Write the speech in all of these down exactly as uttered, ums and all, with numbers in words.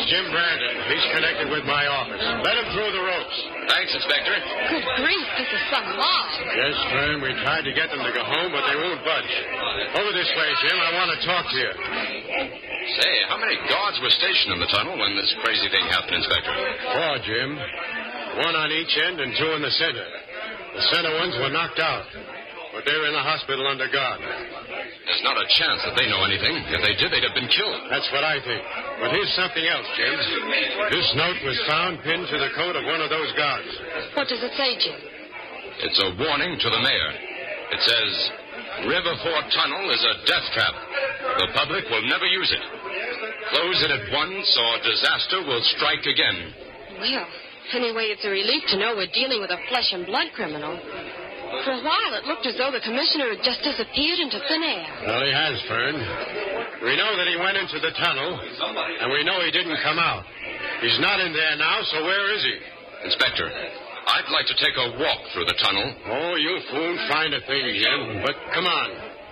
Jim Brandon. He's connected with my office. Let him through the ropes. Thanks, Inspector. Good grief, this is some mob. Yes, Fern, we tried to get them to go home, but they won't budge. Over this way, Jim. I want to talk to you. Say, how many guards were stationed in the tunnel when this crazy thing happened, Inspector? Four, Jim. One on each end and two in the center. The center ones were knocked out, but they're in the hospital under guard. There's not a chance that they know anything. If they did, they'd have been killed. That's what I think. But here's something else, Jim. This note was found pinned to the coat of one of those guards. What does it say, Jim? It's a warning to the mayor. It says, River Ford Tunnel is a death trap. The public will never use it. Close it at once or disaster will strike again. Well, anyway, it's a relief to know we're dealing with a flesh and blood criminal. For a while, it looked as though the commissioner had just disappeared into thin air. Well, he has, Fern. We know that he went into the tunnel, and we know he didn't come out. He's not in there now, so where is he? Inspector, I'd like to take a walk through the tunnel. Oh, you won't find a thing, Jim. But come on.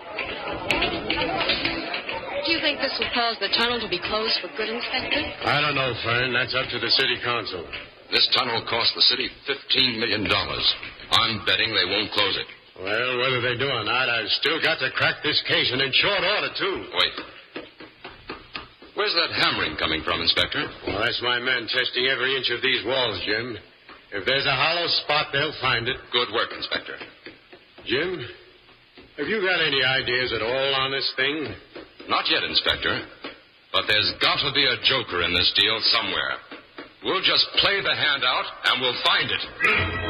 Do you think this will cause the tunnel to be closed for good, Inspector? I don't know, Fern. That's up to the city council. This tunnel cost the city fifteen million dollars. I'm betting they won't close it. Well, whether they do or not, I've still got to crack this case, and in short order, too. Wait. Where's that hammering coming from, Inspector? Well, that's my men testing every inch of these walls, Jim. If there's a hollow spot, they'll find it. Good work, Inspector. Jim, have you got any ideas at all on this thing? Not yet, Inspector. But there's got to be a joker in this deal somewhere. We'll just play the hand out, and we'll find it.